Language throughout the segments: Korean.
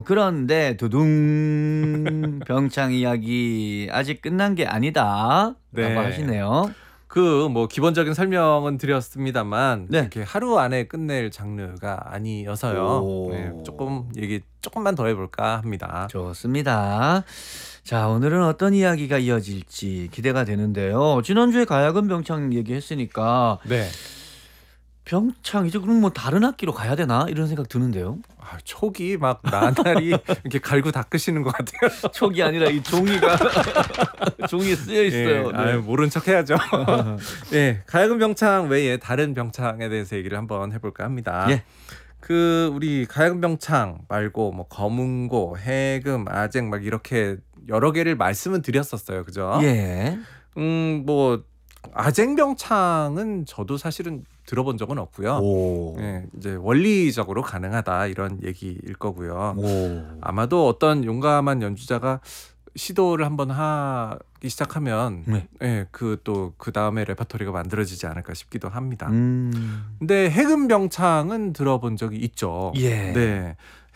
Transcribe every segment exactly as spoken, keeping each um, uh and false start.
그런데 두둥 병창 이야기 아직 끝난 게 아니다라고 네. 하시네요. 그 뭐 기본적인 설명은 드렸습니다만 네. 이렇게 하루 안에 끝낼 장르가 아니어서요. 네, 오. 조금 얘기 조금만 더 해볼까 합니다. 좋습니다. 자, 오늘은 어떤 이야기가 이어질지 기대가 되는데요. 지난주에 가야금 병창 얘기했으니까 네. 병창 이제 그럼 뭐 다른 악기로 가야 되나 이런 생각 드는데요. 아, 촉이 막 나날이 이렇게 갈고 닦으시는 것 같아요. 촉이 아니라 이 종이가 종이에 쓰여 있어요. 예, 네. 아유, 모른 척 해야죠. 예, 가야금 병창 외에 다른 병창에 대해서 얘기를 한번 해볼까 합니다. 예. 그 우리 가야금 병창 말고 뭐 검은고, 해금, 아쟁 막 이렇게 여러 개를 말씀은 드렸었어요, 그죠? 예. 음, 뭐 아쟁 병창은 저도 사실은 들어본 적은 없고요. 오. 예, 이제 원리적으로 가능하다 이런 얘기일 거고요. 오. 아마도 어떤 용감한 연주자가 시도를 한번 하기 시작하면 네. 예, 그 또 그 다음에 레퍼토리가 만들어지지 않을까 싶기도 합니다. 음. 근데 해금 병창은 들어본 적이 있죠. 예. 네.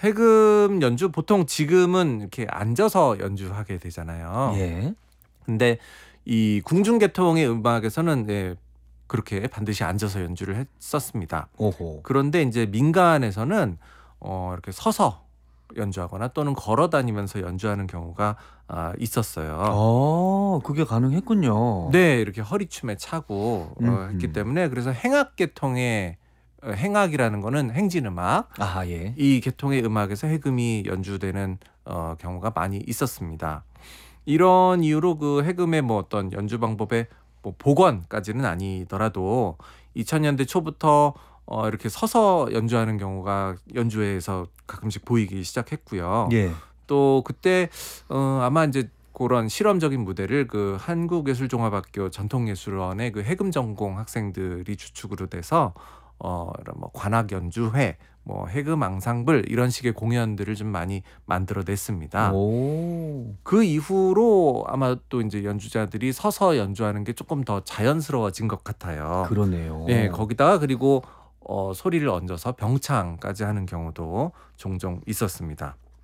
해금 연주 보통 지금은 이렇게 앉아서 연주하게 되잖아요. 예. 근데 이 궁중 계통의 음악에서는 예, 그렇게 반드시 앉아서 연주를 했었습니다. 오호. 그런데 이제 민간에서는 어, 이렇게 서서 연주하거나 또는 걸어 다니면서 연주하는 경우가 아, 있었어요. 어, 그게 가능했군요. 네, 이렇게 허리춤에 차고 어, 했기 음음. 때문에 그래서 행악 계통의 어, 행악이라는 거는 행진 음악, 아, 예. 이 계통의 음악에서 해금이 연주되는 어, 경우가 많이 있었습니다. 이런 이유로 그 해금의 뭐 어떤 연주 방법의 뭐 복원까지는 아니더라도 이천 년대 초부터 어, 이렇게 서서 연주하는 경우가 연주회에서 가끔씩 보이기 시작했고요. 예. 또 그때 어, 아마 이제 그런 실험적인 무대를 그 한국예술종합학교 전통예술원의 그 해금 전공 학생들이 주축으로 돼서 어, 이런 뭐 관악 연주회, 뭐 해금 앙상블 이런 식의 공연들을 좀 많이 만들어냈습니다. 오. 그 이후로 아마 또 이제 연주자들이 서서 연주하는 게 조금 더 자연스러워진 것 같아요. 그러네요. 예, 거기다가 그리고 어, 소리를 얹어서 병창까지 하는 경우도 종종 있었습니다.